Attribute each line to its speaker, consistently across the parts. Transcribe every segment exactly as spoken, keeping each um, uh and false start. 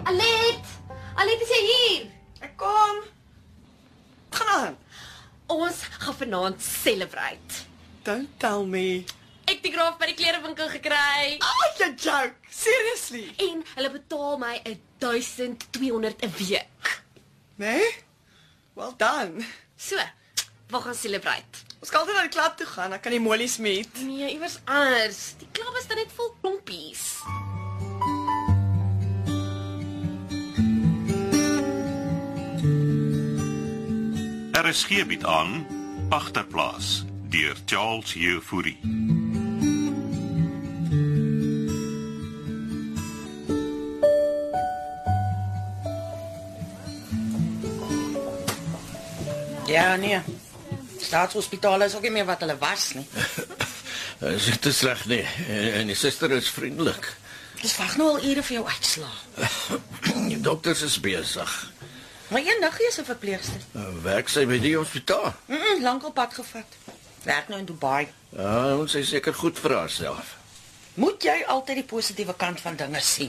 Speaker 1: Alet! Alet, is jy hier?
Speaker 2: Ek kom. Wat gaan aan?
Speaker 1: Ons gaan vanaand celebrate.
Speaker 2: Don't tell me.
Speaker 1: Ek het die graaf by die klerewinkel gekry.
Speaker 2: Oh, you joke. Seriously?
Speaker 1: En hulle betaal my twaalf honderd 'n week.
Speaker 2: Nee? Well done.
Speaker 1: So, waar gaan celebrate?
Speaker 2: Ons kan altyd na die klub toe gaan, dan kan die molies meet.
Speaker 1: Nee, iewers anders. Die klub is dan net vol klompies.
Speaker 3: R S G bied aan Agterplaas deur Charles Jefouri.
Speaker 4: Ja, nee. Staatshospitale is ook nie meer wat hulle was nie.
Speaker 5: Is dit te sleg nie. En die suster is vriendelik.
Speaker 4: Dis wag nou al ure vir jou uitslaa.
Speaker 5: Die dokters is besig.
Speaker 4: Maar eendag is 'n verpleegster.
Speaker 5: Werk sy by die hospitaal?
Speaker 4: Mm, -mm lankal pad gevat. Werk nou in Dubai.
Speaker 5: Ja, ons is seker goed vir haarself.
Speaker 4: Moet jy altyd die positiewe kant van dinge sien.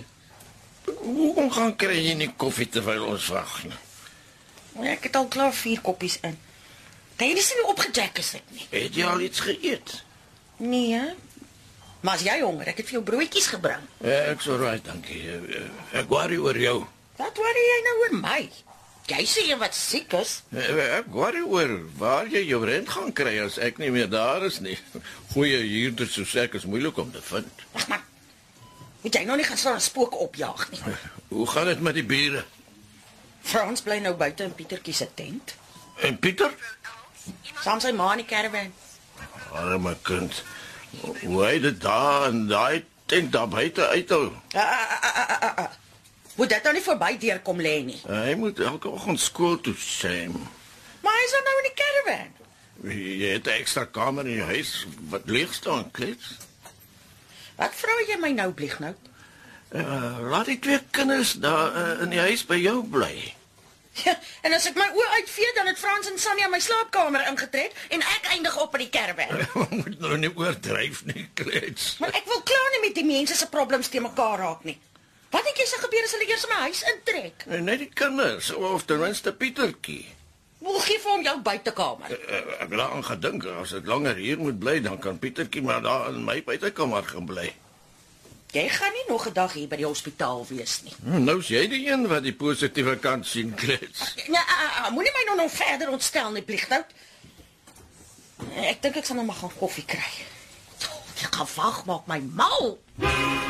Speaker 5: Hoe gaan kry jy nie koffie terwyl ons wag nie?
Speaker 4: Maar ek het al klaar vier koppies in. Jy is nie opgejack is ek nie.
Speaker 5: Het jy al iets geëet?
Speaker 4: Nee. Maar as jy honger, ek het vir jou broodjies gebring.
Speaker 5: Ja, ek's alright, dankie. Ek worry oor jou.
Speaker 4: Wat worry jy nou oor my? Jy sê jy wat siek is.
Speaker 5: Ek worry oor waar jy jou rent gaan kry as ek nie meer daar is nie. Goeie huurders soos ek is moeilik om te vind.
Speaker 4: Wag maar. Moet jy nou nie gaan staan spooke opjaag nie.
Speaker 5: Hoe gaan dit met die bure?
Speaker 4: Frans bly nou buite in Pietertjie se tent.
Speaker 5: En Pieter?
Speaker 4: Saam sy ma in die caravan.
Speaker 5: Arme kind. Hoe hy dit daar en daai tent daar buite uithou.
Speaker 4: Ah, ah, ah, ah, ah, ah. Moet dit nou nie verby deurkom lê nie.
Speaker 5: Hy moet elke oggend skool toe shame.
Speaker 4: Maar hy is dan nou in die caravan.
Speaker 5: Jy het 'n ekstra kamer in jou huis wat leeg staan, klets.
Speaker 4: Wat vra jy my nou, Bliegnout?
Speaker 5: Uh, laat die twee kinders daar uh, in die huis by jou bly.
Speaker 4: Ja, en as ek my oë uitvee, dan het Frans en Sanja my slaapkamer ingetrek en ek eindig op in die caravan.
Speaker 5: Moet nou nie oordryf nie, klets.
Speaker 4: Maar ek wil klaar nie met die mense se problems te mekaar raak nie. Wat dink jy sal gebeur as hulle eers my huis intrek?
Speaker 5: En net die kinders, of ten minste Pietertjie.
Speaker 4: Hoe gee vir hom jou buitekamer?
Speaker 5: Uh, ek het daaraan gedink, as ek langer hier moet bly, dan kan Pietertjie maar daar in my buitekamer gaan bly.
Speaker 4: Jy gaan nie nog 'n dag hier by die hospitaal wees nie.
Speaker 5: Hmm, nou is jy die een wat die positiewe kant sien, klets.
Speaker 4: Ja, uh, uh, moenie my nou nog verder ontstel nie, Bliegnout. Ek dink ek sal nou maar gaan koffie kry. Ek gaan wag, maak my mal.